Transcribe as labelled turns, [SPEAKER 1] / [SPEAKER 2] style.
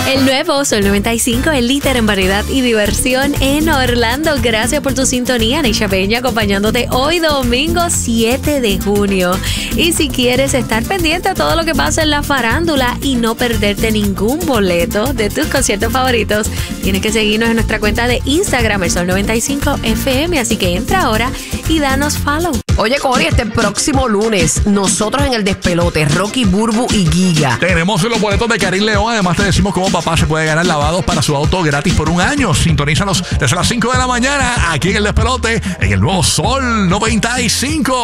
[SPEAKER 1] El nuevo Sol 95, el líder en variedad y diversión en Orlando. Gracias por tu sintonía. Neisha Peña acompañándote hoy domingo 7 de junio. Y si quieres estar pendiente a todo lo que pasa en la farándula y no perderte ningún boleto de tus conciertos favoritos, tienes que seguirnos en nuestra cuenta de Instagram, el Sol 95 FM. Así que entra ahora y danos follow.
[SPEAKER 2] Oye, Cori, este próximo lunes, nosotros en el despelote, Rocky, Burbu y Giga.
[SPEAKER 3] Tenemos los boletos de Karim León. Además, te decimos cómo papá se puede ganar lavados para su auto gratis por un año. Sintonízanos desde las 5 de la mañana aquí en el despelote, en el nuevo Sol 95.